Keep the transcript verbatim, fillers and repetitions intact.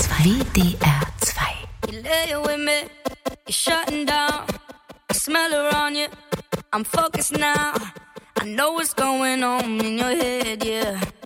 W D R zwei. You lay with me, you're shutting down. I smell her on you, I'm focused now. I know what's going on in your head, yeah.